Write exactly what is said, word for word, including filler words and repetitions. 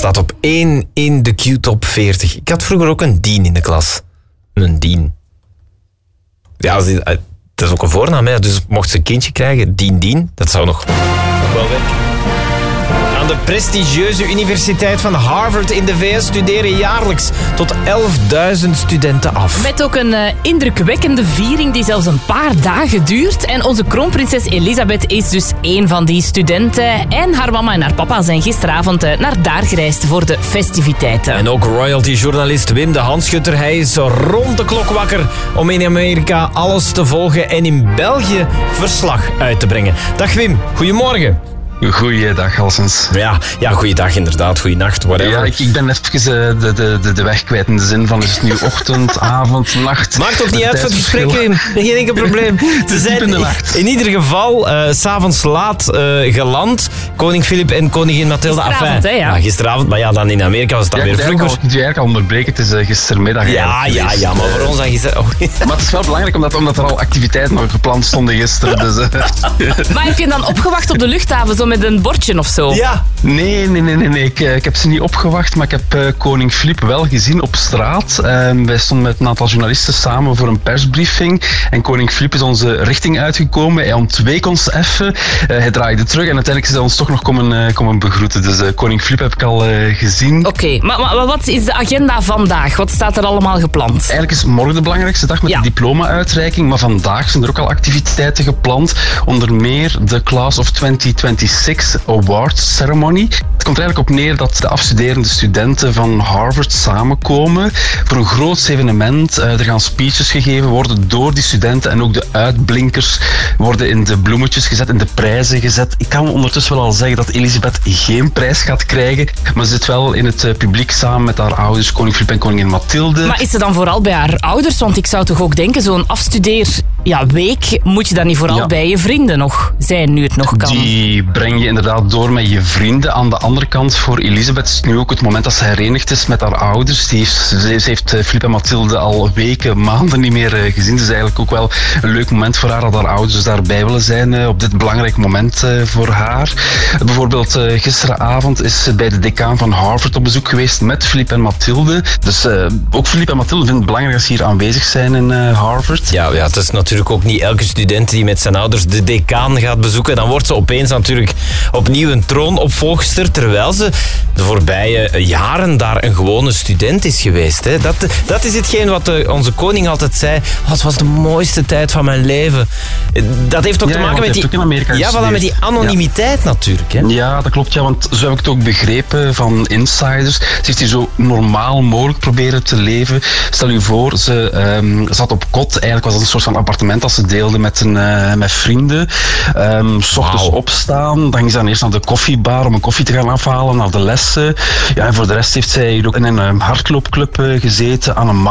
staat op één in de Q-top veertig. Ik had vroeger ook een Dien in de klas. Een Dien. Ja, dat is ook een voornaam, hè. Dus mocht ze een kindje krijgen, Dien Dien, dat zou nog, nog wel werken. Aan de prestigieuze Universiteit van Harvard in de V S studeren jaarlijks tot elfduizend studenten af. Met ook een uh, indrukwekkende viering die zelfs een paar dagen duurt. En onze kroonprinses Elisabeth is dus één van die studenten. En haar mama en haar papa zijn gisteravond uh, naar daar gereisd voor de festiviteiten. En ook royalty-journalist Wim de Handschutter. Hij is rond de klok wakker om in Amerika alles te volgen en in België verslag uit te brengen. Dag Wim, goedemorgen. Goeiedag, Halsens. Ja, ja, goeiedag inderdaad, goeienacht, whatever. Ja, ik, ik ben even de, de, de, de weg kwijt in de zin van is het nu ochtend, avond, nacht. Maakt ook niet uit voor het gesprek, Wim. Geen enkel probleem. Ze zijn in, de nacht. in ieder geval uh, 's avonds laat uh, geland. Koning Filip en koningin Mathilde. Gisteravond, hè, ja. ja. Gisteravond, maar ja, dan in Amerika was het dan ja, weer vroeger. Ik moet je eigenlijk al onderbreken, het is uh, gistermiddag. Ja, ja, ja, maar voor ons dan gisteren... Oh. Maar het is wel belangrijk, omdat, omdat er al activiteiten nog gepland stonden gisteren. Dus, uh. Maar heb je dan opgewacht op de luchthaven zo met een bordje of zo? Ja. Nee, nee, nee, nee, nee. Ik, ik heb ze niet opgewacht, maar ik heb uh, koning Filip wel gezien op straat. Uh, wij stonden met een aantal journalisten samen voor een persbriefing. En koning Filip is onze richting uitgekomen. Hij ontweek ons even. Uh, hij draaide terug en uiteindelijk is hij ons toch nog komen, uh, komen begroeten. Dus uh, koning Filip heb ik al uh, gezien. Oké, okay, maar, maar wat is de agenda vandaag? Wat staat er allemaal gepland? Eigenlijk is morgen de belangrijkste dag met ja. de diploma-uitreiking. Maar vandaag zijn er ook al activiteiten gepland. Onder meer de Class of twintig twenty-six Awards Ceremony. Het komt er eigenlijk op neer dat de afstuderende studenten van Harvard samenkomen voor een groot evenement. Uh, er gaan speeches gegeven worden door die studenten en ook de uitblinkers worden in de bloemetjes gezet, in de prijzen gezet. Ik kan ondertussen wel al zeggen dat Elisabeth geen prijs gaat krijgen, maar ze zit wel in het publiek samen met haar ouders, koning Filip en koningin Mathilde. Maar is ze dan vooral bij haar ouders? Want ik zou toch ook denken, zo'n afstudeer... Ja, week moet je dan niet vooral ja. bij je vrienden nog zijn, nu het nog kan. Die breng je inderdaad door met je vrienden. Aan de andere kant, voor Elisabeth is het nu ook het moment dat ze herenigd is met haar ouders. Die heeft, ze heeft Filip en Mathilde al weken, maanden niet meer gezien. Het is eigenlijk ook wel een leuk moment voor haar dat haar ouders daarbij willen zijn op dit belangrijk moment voor haar. Bijvoorbeeld gisteravond is ze bij de decaan van Harvard op bezoek geweest met Filip en Mathilde. Dus uh, ook Filip en Mathilde vinden het belangrijk dat ze hier aanwezig zijn in uh, Harvard. Ja, ja, het is natuurlijk ook niet elke student die met zijn ouders de decaan gaat bezoeken. Dan wordt ze opeens natuurlijk opnieuw een troonopvolgster, terwijl ze de voorbije jaren daar een gewone student is geweest. Hè. Dat, dat is hetgeen wat de, onze koning altijd zei. Oh, het was de mooiste tijd van mijn leven. Dat heeft ook ja, te maken met die, ja, voilà, met die anonimiteit ja. natuurlijk. Hè. Ja, dat klopt. Ja, want zo heb ik het ook begrepen van insiders. Ze heeft hier zo normaal mogelijk proberen te leven. Stel je voor, ze um, zat op kot. Eigenlijk was dat een soort van appartement dat ze deelde met, een, uh, met vrienden. Um, 's ochtends wow. opstaan, dan ging ze dan eerst naar de koffiebar om een koffie te gaan afhalen, naar de lessen. Ja, en voor de rest heeft zij ook in een um, hardloopclub uh, gezeten, aan een